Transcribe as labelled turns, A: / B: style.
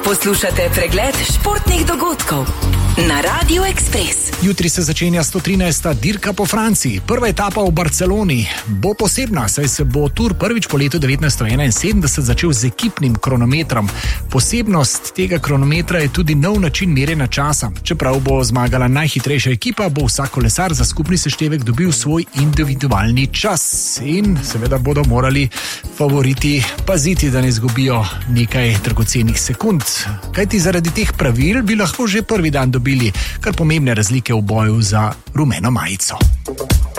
A: Poslušate pregled športnih dogodkov na Radiu Ekspres.
B: Jutri se začenja 113. dirka po Franciji. Prva etapa v Barceloni bo posebna, saj se bo tur prvič po letu 1971 začel z ekipnim kronometrom. Posebnost tega kronometra je tudi nov način merjenja časa. Čeprav bo zmagala najhitrejša ekipa, bo vsak kolesar za skupni seštevek dobil svoj individualni čas. In seveda bodo morali favoriti paziti, da ne izgubijo nekaj dragocenih sekund. Kajti zaradi teh pravil bi lahko že prvi dan dobili kar pomembne razlike v boju za rumeno majico.